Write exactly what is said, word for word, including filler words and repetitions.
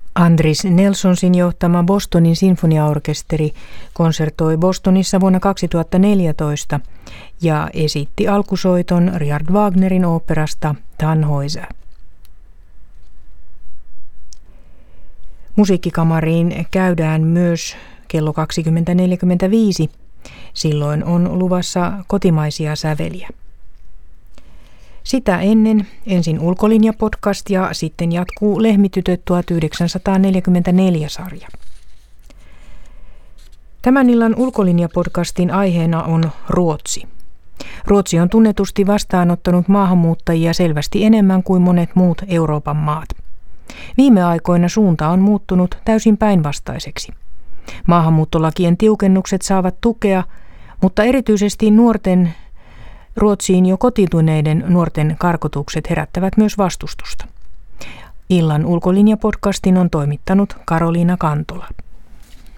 Andris Nelsonsin johtama Bostonin sinfoniaorkesteri konsertoi Bostonissa vuonna kaksituhattaneljätoista ja esitti alkusoiton Richard Wagnerin oopperasta Tannhäuser. Musiikkikamariin käydään myös kello kaksikymmentä neljäkymmentäviisi. Silloin on luvassa kotimaisia säveliä. Sitä ennen ensin Ulkolinja-podcast ja sitten jatkuu Lehmitytöt tuhatyhdeksänsataaneljäkymmentäneljä-sarja. Tämän illan Ulkolinja-podcastin aiheena on Ruotsi. Ruotsi on tunnetusti vastaanottanut maahanmuuttajia selvästi enemmän kuin monet muut Euroopan maat. Viime aikoina suunta on muuttunut täysin päinvastaiseksi. Maahanmuuttolakien tiukennukset saavat tukea, mutta erityisesti nuorten Ruotsiin jo kotiutuneiden nuorten karkotukset herättävät myös vastustusta. Illan Ulkolinja-podcastin on toimittanut Karoliina Kantola.